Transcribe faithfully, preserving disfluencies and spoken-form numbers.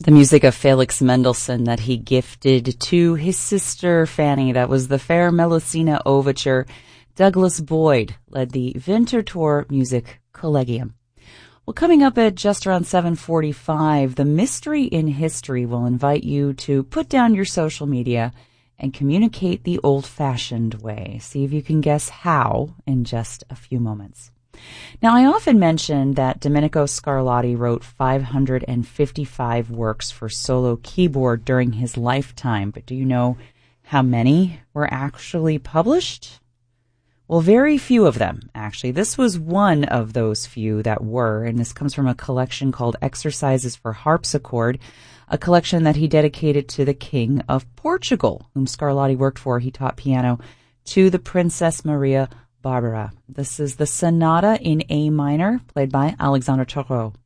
The music of Felix Mendelssohn that he gifted to his sister Fanny. That was the Fair Melusina Overture. Douglas Boyd led the Winterthur Music Collegium. Well, coming up at just around seven forty-five, the Mystery in History will invite you to put down your social media and communicate the old-fashioned way. See if you can guess how in just a few moments. Now, I often mention that Domenico Scarlatti wrote five hundred fifty-five works for solo keyboard during his lifetime, but do you know how many were actually published? Well, very few of them, actually. This was one of those few that were, and this comes from a collection called Exercises for Harpsichord, a collection that he dedicated to the King of Portugal, whom Scarlatti worked for. He taught piano to the Princess Maria Barbara. This is the Sonata in A minor, played by Alexandre Tarot.